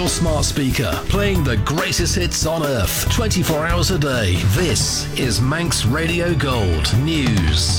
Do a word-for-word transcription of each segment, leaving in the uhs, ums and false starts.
your smart speaker, playing the greatest hits on earth, twenty-four hours a day. This is Manx Radio Gold News.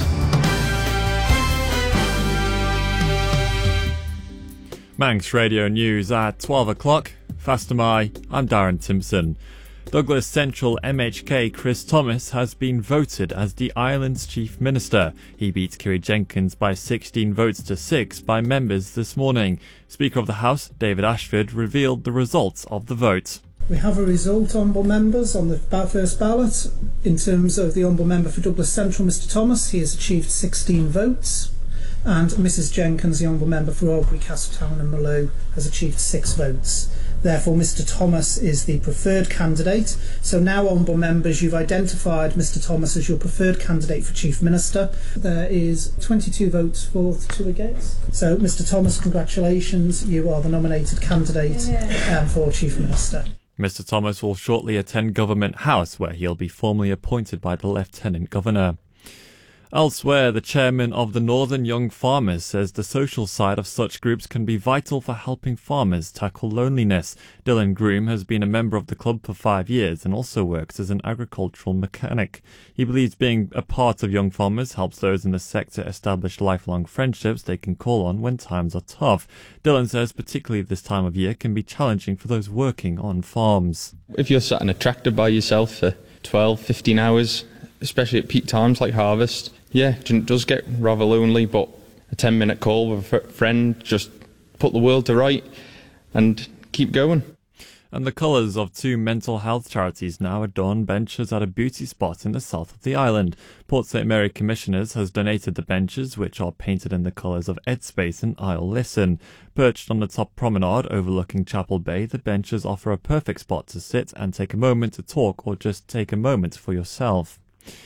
Manx Radio News at twelve o'clock. Fastamai, I'm Darren Timpson. Douglas Central M H K Chris Thomas has been voted as the island's Chief Minister. He beat Kiri Jenkins by sixteen votes to six by members this morning. Speaker of the House, David Ashford, revealed the results of the vote. We have a result, Honourable Members, on the first ballot. In terms of the Honourable Member for Douglas Central, Mr Thomas, he has achieved sixteen votes. And Missus Jenkins, the Honourable Member for Albury, Castletown and Mallow, has achieved six votes. Therefore, Mr Thomas is the preferred candidate. So now, Honourable Members, you've identified Mr Thomas as your preferred candidate for Chief Minister. There is twenty-two votes for, two against. So, Mr Thomas, congratulations. You are the nominated candidate um, for Chief Minister. Mister Thomas will shortly attend Government House, where he'll be formally appointed by the Lieutenant Governor. Elsewhere, the chairman of the Northern Young Farmers says the social side of such groups can be vital for helping farmers tackle loneliness. Dylan Groom has been a member of the club for five years and also works as an agricultural mechanic. He believes being a part of Young Farmers helps those in the sector establish lifelong friendships they can call on when times are tough. Dylan says particularly this time of year can be challenging for those working on farms. If you're sat in a tractor by yourself for twelve, fifteen hours, especially at peak times like harvest, yeah, it does get rather lonely, but a ten minute call with a friend, just put the world to right and keep going. And the colours of two mental health charities now adorn benches at a beauty spot in the south of the island. Port St Mary Commissioners has donated the benches, which are painted in the colours of Edspace and Isle Listen. Perched on the top promenade overlooking Chapel Bay, the benches offer a perfect spot to sit and take a moment to talk or just take a moment for yourself.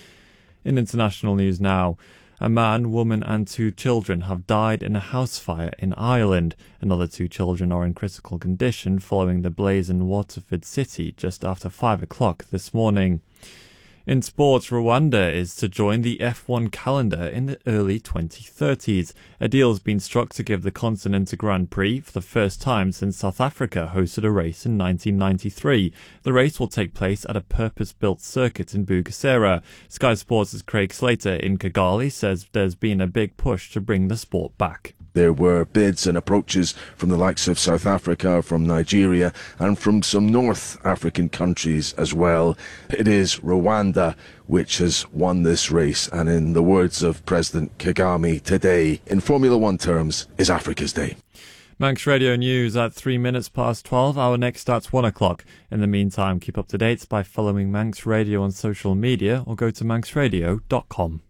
In international news now, a man, woman and two children have died in a house fire in Ireland. Another two children are in critical condition following the blaze in Waterford City just after five o'clock this morning. In sports, Rwanda is to join the F one calendar in the early twenty thirties. A deal has been struck to give the continent a Grand Prix for the first time since South Africa hosted a race in nineteen ninety-three. The race will take place at a purpose-built circuit in Bugesera. Sky Sports' Craig Slater in Kigali says there's been a big push to bring the sport back. There were bids and approaches from the likes of South Africa, from Nigeria, and from some North African countries as well. It is Rwanda which has won this race, and in the words of President Kagame, today, in Formula One terms, is Africa's Day. Manx Radio News at three minutes past twelve. Our next starts one o'clock. In the meantime, keep up to date by following Manx Radio on social media or go to manx radio dot com.